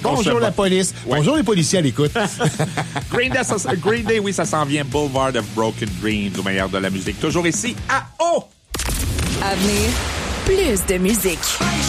Bonjour la police. Ouais. Bonjour les policiers à l'écoute. Green Day, oui, ça s'en vient. Boulevard of Broken Dreams, au meilleur de la musique. Toujours ici à O! À venir, plus de musique.